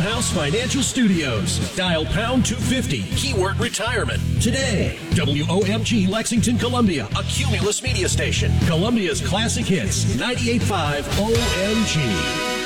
House Financial Studios. Dial pound 250, keyword retirement. Today, WOMG Lexington, Columbia, a Cumulus media station. Columbia's classic hits, 98.5 OMG.